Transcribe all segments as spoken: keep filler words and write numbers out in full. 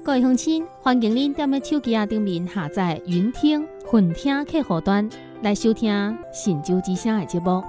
各位乡亲，欢迎您踮咧手机啊顶面下载云听、混听客户端来收听《神州之声》的节目。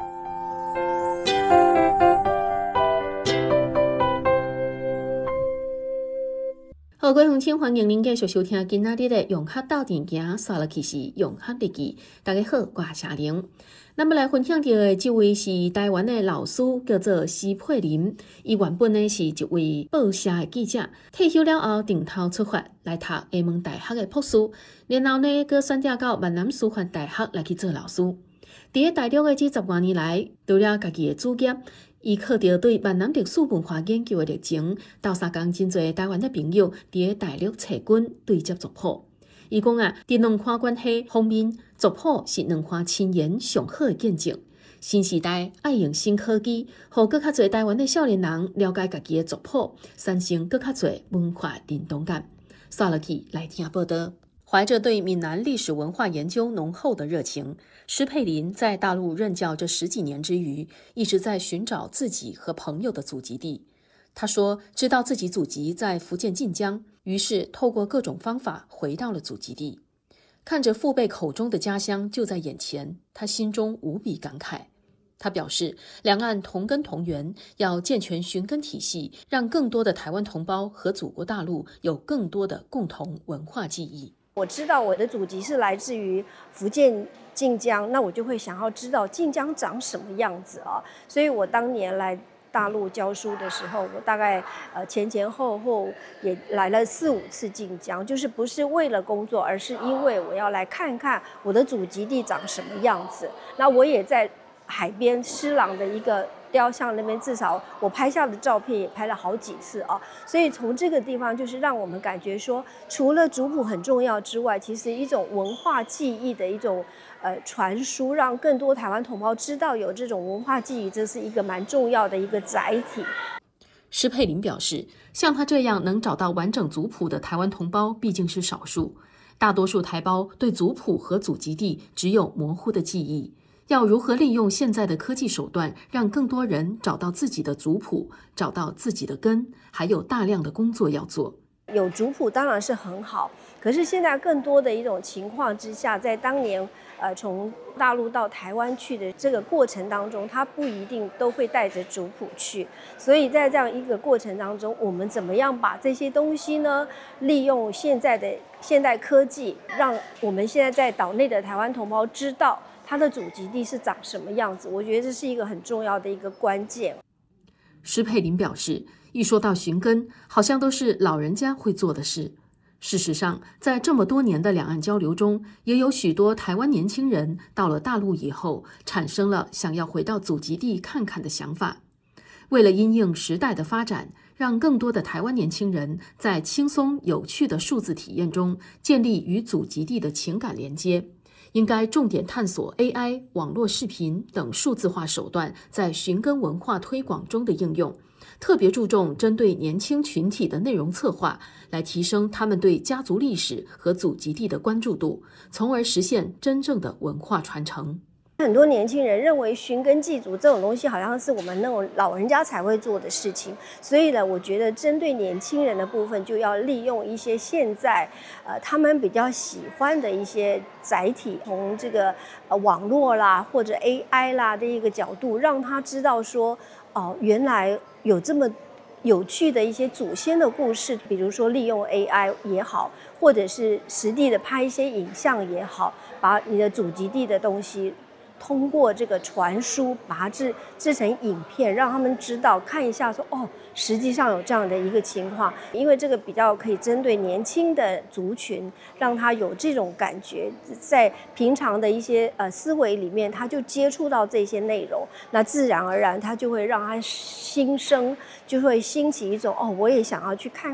好，各位乡亲，欢迎您继续收听今仔日的用客斗阵行，刷落去是用客日记。大家好，我是夏玲。咱们来分享到的这位是台湾的老师，叫做施佩林。伊原本呢是一位报社的记者，退休了后定头出发来读厦门大学的博士，然后呢，佮选调到闽南师范大学来去做老师。伫咧大陆的这十多年来，除了家己的主业，伊靠着对闽南历史文化研究的热情，斗相共真侪台湾的朋友伫咧大陆找阮对接族谱。伊讲啊，伫两岸关系方面，族谱是两岸亲缘上好的见证。新时代爱用新科技，互更较侪台湾的少年人了解家己的族谱，产生更较侪文化认同感。刷落去来听报道。怀着对闽南历史文化研究浓厚的热情，施佩林在大陆任教这十几年之余，一直在寻找自己和朋友的祖籍地。他说，知道自己祖籍在福建晋江，于是透过各种方法回到了祖籍地。看着父辈口中的家乡就在眼前，他心中无比感慨。他表示，两岸同根同源，要健全寻根体系，让更多的台湾同胞和祖国大陆有更多的共同文化记忆。 我知道我的祖籍是来自于福建晋江，那我就会想要知道晋江长什么样子啊。所以我当年来大陆教书的时候，我大概呃前前后后也来了四五次晋江，就是不是为了工作，而是因为我要来看看我的祖籍地长什么样子。那我也在海边施琅的一个雕像那边，至少我拍下的照片也拍了好几次啊，所以从这个地方就是让我们感觉说，除了族谱很重要之外，其实一种文化记忆的一种呃传输，让更多台湾同胞知道有这种文化记忆，这是一个蛮重要的一个载体。 施佩林表示，像他这样能找到完整族谱的台湾同胞毕竟是少数，大多数台胞对族谱和祖籍地只有模糊的记忆。要如何利用现在的科技手段，让更多人找到自己的族谱，找到自己的根，还有大量的工作要做。 有族谱当然是很好，可是现在更多的一种情况之下，在当年呃从大陆到台湾去的这个过程当中，他不一定都会带着族谱去，所以在这样一个过程当中，我们怎么样把这些东西呢，利用现在的现代科技，让我们现在在岛内的台湾同胞知道他的祖籍地是长什么样子，我觉得这是一个很重要的一个关键。 施佩林表示，一说到寻根，好像都是老人家会做的事。事实上，在这么多年的两岸交流中，也有许多台湾年轻人到了大陆以后，产生了想要回到祖籍地看看的想法。为了因应时代的发展，让更多的台湾年轻人在轻松有趣的数字体验中，建立与祖籍地的情感连接，应该重点探索 A I、网络视频等数字化手段在寻根文化推广中的应用，特别注重针对年轻群体的内容策划，来提升他们对家族历史和祖籍地的关注度，从而实现真正的文化传承。 很多年轻人认为寻根祭祖这种东西好像是我们那种老人家才会做的事情，所以呢，我觉得针对年轻人的部分，就要利用一些现在呃他们比较喜欢的一些载体，从这个呃网络啦或者 A I 啦的一个角度，让他知道说，哦、呃，原来有这么有趣的一些祖先的故事，比如说利用 A I 也好，或者是实地的拍一些影像也好，把你的祖籍地的东西通过这个传输，把它制制成影片，让他们知道看一下说，哦，实际上有这样的一个情况。因为这个比较可以针对年轻的族群，让他有这种感觉，在平常的一些呃思维里面，他就接触到这些内容，那自然而然他就会让他心生，就会兴起一种哦，我也想要去看